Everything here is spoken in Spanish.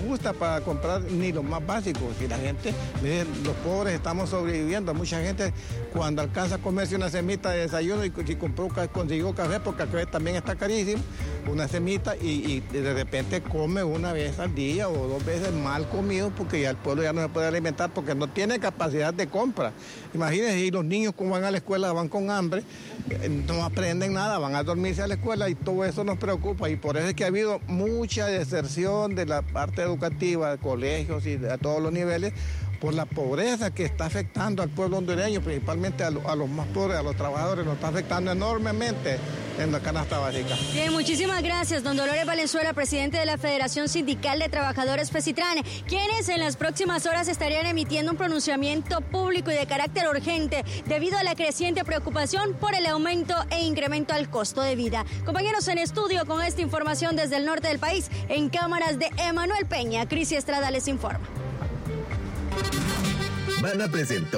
gusta para comprar ni lo más básico. Si la gente, miren, los pobres estamos sobreviviendo. Mucha gente cuando alcanza a comerse una semita de desayuno y si consiguió café, porque el café también está carísimo, una semita y de repente come una vez al día o 2 veces mal comido porque ya el pueblo ya no se puede alimentar porque no tiene capacidad de compra. Imagínense, y los niños como van a la escuela van con hambre, no aprenden nada, van a dormirse a la escuela y todo eso nos preocupa y por eso es que ha habido mucha deserción de la parte educativa, de colegios y a todos los niveles, por la pobreza que está afectando al pueblo hondureño, principalmente a los más pobres, a los trabajadores, nos está afectando enormemente en la canasta básica. Bien, muchísimas gracias, don Dolores Valenzuela, presidente de la Federación Sindical de Trabajadores FESITRAN, quienes en las próximas horas estarían emitiendo un pronunciamiento público y de carácter urgente debido a la creciente preocupación por el aumento e incremento al costo de vida. Compañeros en estudio con esta información desde el norte del país, en cámaras de Emanuel Peña, Crisi Estrada les informa. Vana presentó